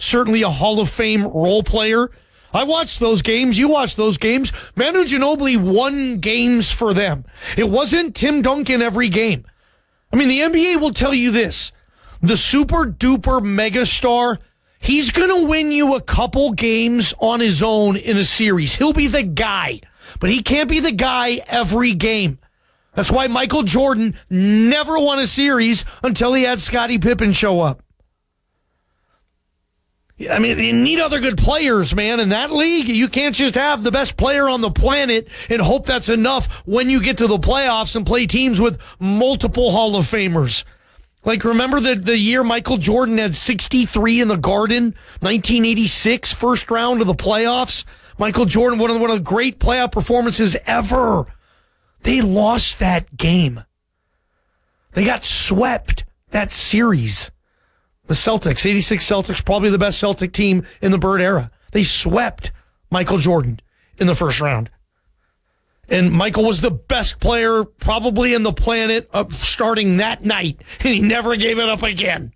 certainly a Hall of Fame role player. I watched those games. You watched those games. Manu Ginobili won games for them. It wasn't Tim Duncan every game. I mean, the NBA will tell you this. The super-duper megastar, he's going to win you a couple games on his own in a series. He'll be the guy, but he can't be the guy every game. That's why Michael Jordan never won a series until he had Scottie Pippen show up. I mean, you need other good players, man. In that league, you can't just have the best player on the planet and hope that's enough when you get to the playoffs and play teams with multiple Hall of Famers. Like, remember the year Michael Jordan had 63 in the Garden, 1986, first round of the playoffs? Michael Jordan, one of the great playoff performances ever. They lost that game. They got swept that series. The Celtics, 86 Celtics, probably the best Celtic team in the Bird era. They swept Michael Jordan in the first round. And Michael was the best player probably in the planet starting that night, and he never gave it up again.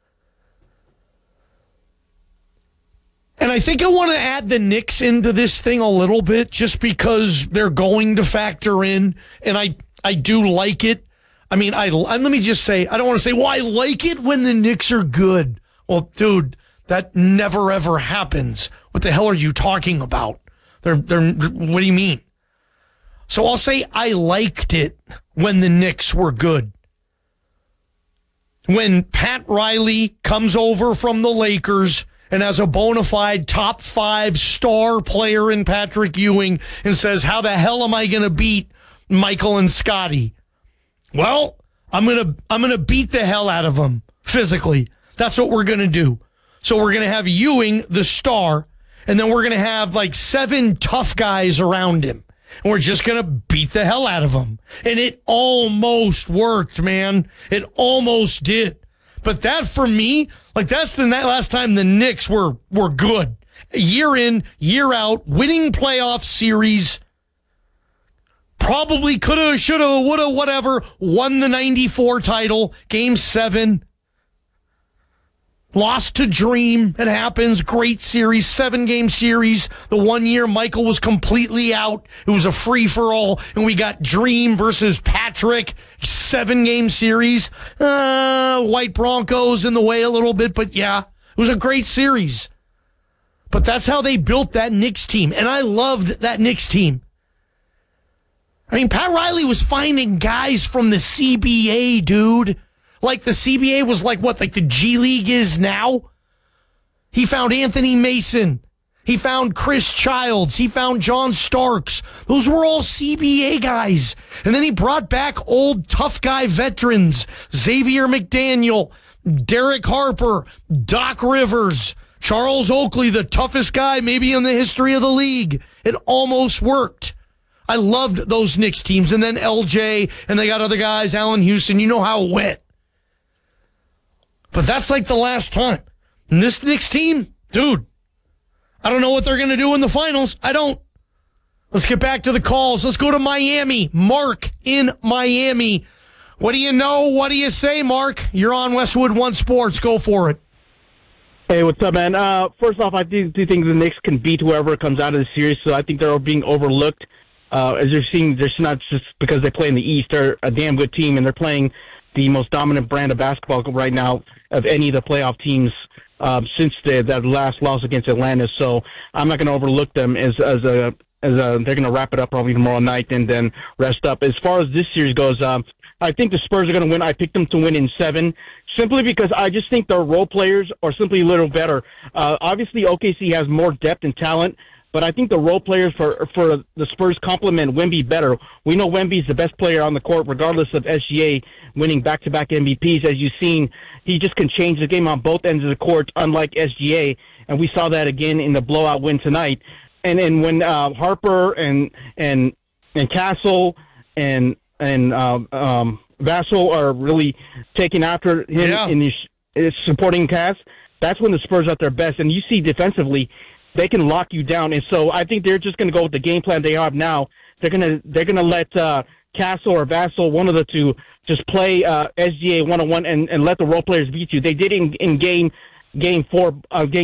And I think I want to add the Knicks into this thing a little bit just because they're going to factor in, and I do like it. I mean, let me just say, I don't want to say, well, I like it when the Knicks are good. Well, dude, that never, ever happens. What the hell are you talking about? What do you mean? So I'll say I liked it when the Knicks were good. When Pat Riley comes over from the Lakers and has a bona fide top 5 star player in Patrick Ewing and says, how the hell am I going to beat Michael and Scottie? Well, I'm gonna beat the hell out of them physically. That's what we're gonna do. So we're gonna have Ewing, the star, and then we're gonna have like 7 tough guys around him, and we're just gonna beat the hell out of them. And it almost worked, man. It almost did. But that for me, like that's the last time the Knicks were good. Year in, year out, winning playoff series. Probably coulda, shoulda, woulda, whatever. Won the 94 title, Game 7. Lost to Dream. It happens. Great series, 7-game series. The one year Michael was completely out. It was a free-for-all. And we got Dream versus Patrick. 7-game series. White Broncos in the way a little bit, but yeah, it was a great series. But that's how they built that Knicks team. And I loved that Knicks team. I mean, Pat Riley was finding guys from the CBA, dude. Like the CBA was like what, like the G League is now? He found Anthony Mason. He found Chris Childs. He found John Starks. Those were all CBA guys. And then he brought back old tough guy veterans. Xavier McDaniel, Derek Harper, Doc Rivers, Charles Oakley, the toughest guy maybe in the history of the league. It almost worked. I loved those Knicks teams. And then LJ, and they got other guys, Allen Houston. You know how it went. But that's like the last time. And this Knicks team, dude, I don't know what they're going to do in the finals. I don't. Let's get back to the calls. Let's go to Miami. Mark in Miami. What do you know? What do you say, Mark? You're on Westwood One Sports. Go for it. Hey, what's up, man? First off, I do think the Knicks can beat whoever comes out of the series, so I think they're being overlooked. As you're seeing, just not just because they play in the East. They're a damn good team, and they're playing the most dominant brand of basketball right now of any of the playoff teams since that last loss against Atlanta. So I'm not going to overlook them as they're going to wrap it up probably tomorrow night and then rest up. As far as this series goes, I think the Spurs are going to win. I picked them to win in 7, simply because I just think their role players are simply a little better. Obviously, OKC has more depth and talent, but I think the role players for the Spurs complement Wemby better. We know Wemby's the best player on the court, regardless of SGA winning back-to-back MVPs. As you've seen, he just can change the game on both ends of the court, unlike SGA, and we saw that again in the blowout win tonight. And when Harper and Castle and Vassell are really taking after him in his supporting cast, that's when the Spurs are at their best. And you see defensively, they can lock you down. And so I think they're just going to go with the game plan they have now. They're gonna let Castle or Vassell, one of the two, just play SGA one-on-one and let the role players beat you. They did in game 4, game